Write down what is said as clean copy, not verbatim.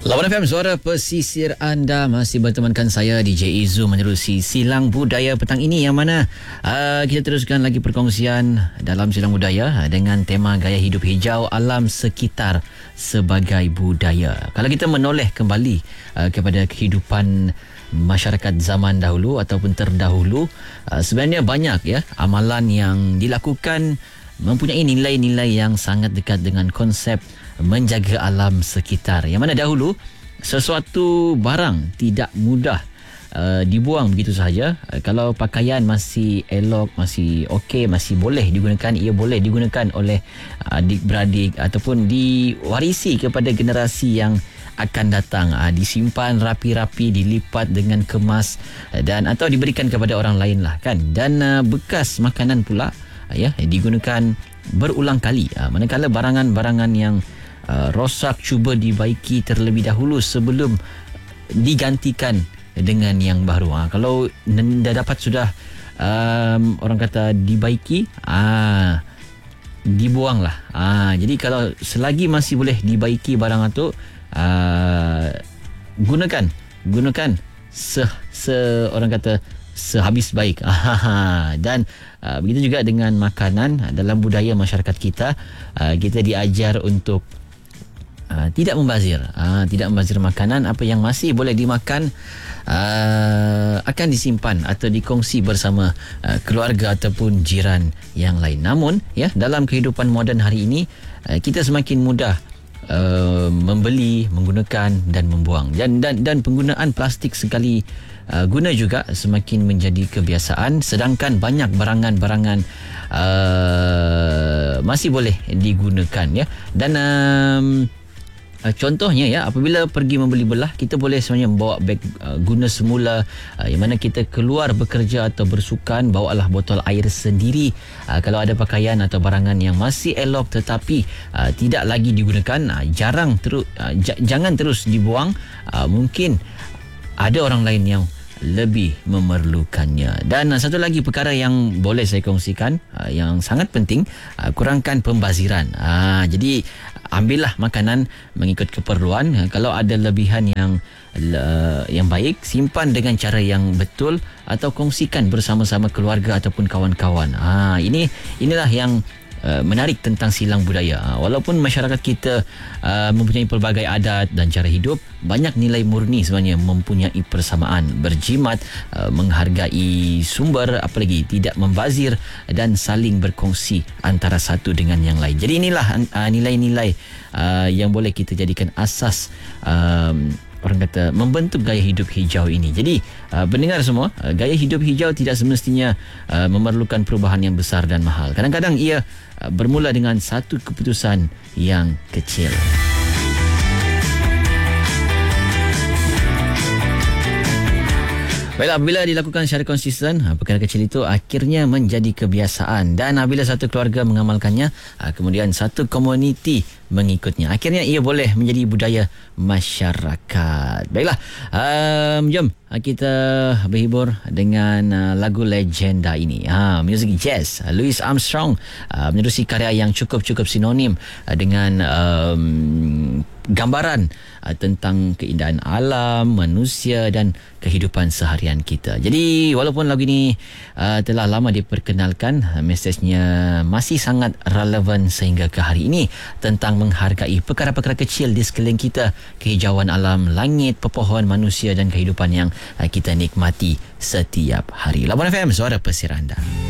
Lawan FM, suara pesisir anda masih bertemankan saya DJ Izu menerusi Silang Budaya petang ini, yang mana kita teruskan lagi perkongsian dalam Silang Budaya dengan tema gaya hidup hijau alam sekitar sebagai budaya. Kalau kita menoleh kembali kepada kehidupan masyarakat zaman dahulu ataupun terdahulu, sebenarnya banyak ya amalan yang dilakukan mempunyai nilai-nilai yang sangat dekat dengan konsep menjaga alam sekitar, yang mana dahulu sesuatu barang tidak mudah dibuang begitu sahaja. Kalau pakaian masih elok, masih okey, masih boleh digunakan, ia boleh digunakan oleh adik-beradik ataupun diwarisi kepada generasi yang akan datang, disimpan rapi-rapi, dilipat dengan kemas dan atau diberikan kepada orang lain lah kan. Dan bekas makanan pula ya digunakan berulang kali, manakala barangan-barangan yang rosak cuba dibaiki terlebih dahulu sebelum digantikan dengan yang baru. Kalau dah dapat sudah orang kata dibaiki, dibuanglah. Jadi kalau selagi masih boleh dibaiki barang itu, gunakan orang kata sehabis baik. Dan begitu juga dengan makanan. Dalam budaya masyarakat kita, kita diajar untuk tidak membazir. Tidak membazir makanan. Apa yang masih boleh dimakan akan disimpan atau dikongsi bersama keluarga ataupun jiran yang lain. Namun ya, dalam kehidupan moden hari ini, kita semakin mudah membeli, menggunakan dan membuang, dan penggunaan plastik sekali guna juga semakin menjadi kebiasaan, sedangkan banyak barangan-barangan masih boleh digunakan ya. Dan contohnya ya, apabila pergi membeli belah, kita boleh sebenarnya membawa beg guna semula, yang mana kita keluar bekerja atau bersukan, bawalah botol air sendiri. Kalau ada pakaian atau barangan yang masih elok tetapi tidak lagi digunakan, jangan terus dibuang. Mungkin ada orang lain yang lebih memerlukannya. Dan satu lagi perkara yang boleh saya kongsikan, yang sangat penting, kurangkan pembaziran. Jadi ambillah makanan mengikut keperluan. Kalau ada lebihan yang baik, simpan dengan cara yang betul atau kongsikan bersama-sama keluarga ataupun kawan-kawan. Inilah yang menarik tentang silang budaya. Walaupun masyarakat kita mempunyai pelbagai adat dan cara hidup, banyak nilai murni sebenarnya mempunyai persamaan, berjimat, menghargai sumber, apalagi tidak membazir dan saling berkongsi antara satu dengan yang lain. Jadi inilah nilai-nilai yang boleh kita jadikan asas orang kata membentuk gaya hidup hijau ini. Jadi pendengar semua, gaya hidup hijau tidak semestinya memerlukan perubahan yang besar dan mahal. Kadang-kadang ia bermula dengan satu keputusan yang kecil. Baiklah, bila dilakukan secara konsisten, perkara kecil itu akhirnya menjadi kebiasaan. Dan bila satu keluarga mengamalkannya, kemudian satu komuniti mengikutnya, akhirnya ia boleh menjadi budaya masyarakat. Baiklah, jom kita berhibur dengan lagu legenda ini. Music jazz, Louis Armstrong menerusi karya yang cukup sinonim dengan gambaran tentang keindahan alam, manusia dan kehidupan seharian kita. Jadi walaupun lagu ini telah lama diperkenalkan, mesejnya masih sangat relevan sehingga ke hari ini tentang menghargai perkara-perkara kecil di sekeliling kita, kehijauan alam, langit, pepohon, manusia dan kehidupan yang kita nikmati setiap hari. Lawan FM, suara pesisir anda.